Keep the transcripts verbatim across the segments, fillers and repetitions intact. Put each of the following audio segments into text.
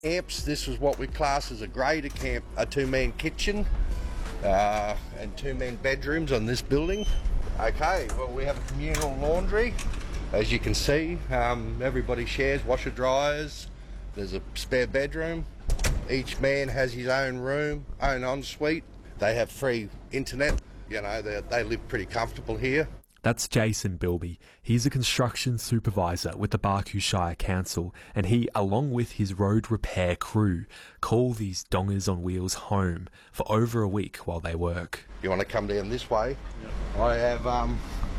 Camps, this is what we class as a grader camp, a two-man kitchen uh, and two-man bedrooms on this building. Okay, well, we have a communal laundry. As you can see, um, everybody shares washer dryers. There's a spare bedroom. Each man has his own room, own ensuite. They have free internet. You know, they, they live pretty comfortable here. That's Jason Bilby. He's a construction supervisor with the Barcoo Shire Council, and he, along with his road repair crew, call these dongers on wheels home for over a week while they work. You want to come down this way? Yep. I have, um,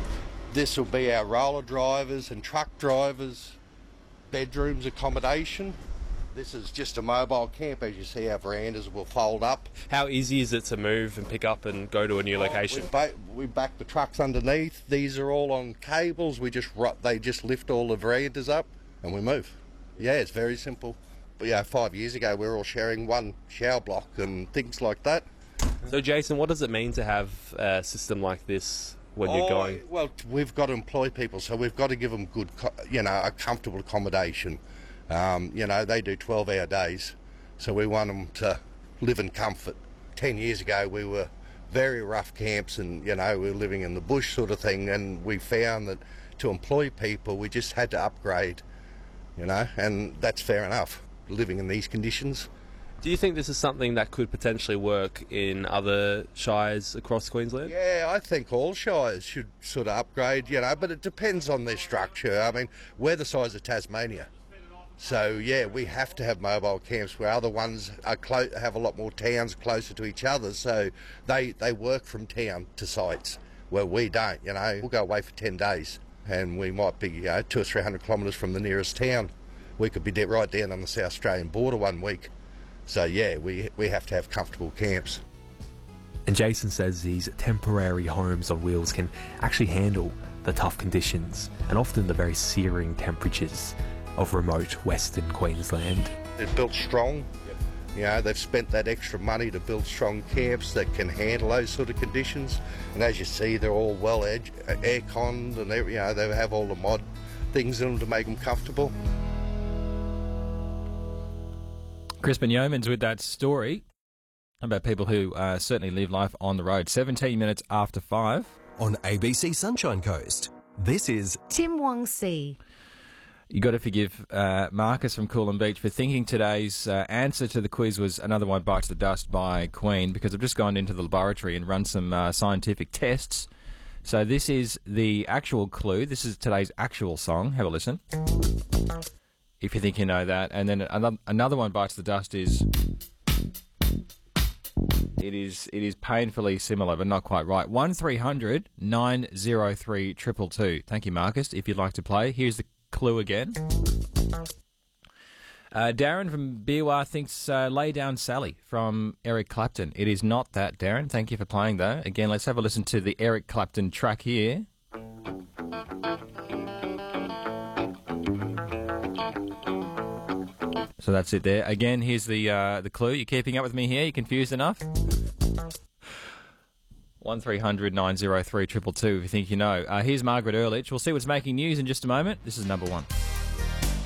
this will be our roller drivers and truck drivers, bedrooms, accommodation. This is just a mobile camp. As you see, our verandas will fold up. How easy is it to move and pick up and go to a new location? We, ba- we back the trucks underneath. These are all on cables. We just They just lift all the verandas up and we move. Yeah, it's very simple. But yeah, five years ago we were all sharing one shower block and things like that. So Jason, what does it mean to have a system like this when oh, you're going? Well, we've got to employ people, so we've got to give them good, you know, a comfortable accommodation. Um, you know, they do twelve-hour days, so we want them to live in comfort. Ten years ago, we were very rough camps and, you know, we were living in the bush sort of thing, and we found that to employ people, we just had to upgrade, you know, and that's fair enough, living in these conditions. Do you think this is something that could potentially work in other shires across Queensland? Yeah, I think all shires should sort of upgrade, you know, but it depends on their structure. I mean, we're the size of Tasmania. So, yeah, we have to have mobile camps where other ones are clo- have a lot more towns closer to each other, so they, they work from town to sites where we don't, you know. We'll go away for ten days and we might be, you know, two or three hundred kilometres from the nearest town. We could be de- right down on the South Australian border one week. So, yeah, we, we have to have comfortable camps. And Jason says these temporary homes on wheels can actually handle the tough conditions and often the very searing temperatures of remote Western Queensland. They're built strong. Yep. You know, they've spent that extra money to build strong camps that can handle those sort of conditions. And as you see, they're all well air conned, and you know, they have all the mod things in them to make them comfortable. Crispin Yeomans with that story about people who uh, certainly live life on the road. seventeen minutes after five. On A B C Sunshine Coast, this is Tim Wong C. You got to forgive uh, Marcus from Coolum Beach for thinking today's uh, answer to the quiz was Another One Bites the Dust by Queen, because I've just gone into the laboratory and run some uh, scientific tests. So this is the actual clue. This is today's actual song. Have a listen. If you think you know that. And then another, another One Bites the Dust is... It is it is painfully similar, but not quite right. one three hundred nine oh three two two two. Thank you, Marcus. If you'd like to play, here's the clue again. Uh, Darren from Biwa thinks uh, Lay Down Sally from Eric Clapton. It is not that, Darren. Thank you for playing, though. Again, let's have a listen to the Eric Clapton track here. So that's it there. Again, here's the uh, the clue. You keeping up with me here? You confused enough? one three hundred nine oh three two two two if you think you know. Uh, here's Margaret Ehrlich. We'll see what's making news in just a moment. This is number one.